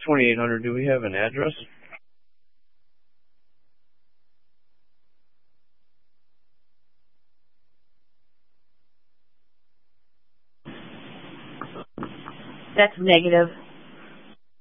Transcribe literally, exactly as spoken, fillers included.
twenty-eight hundred, do we have an address? That's negative.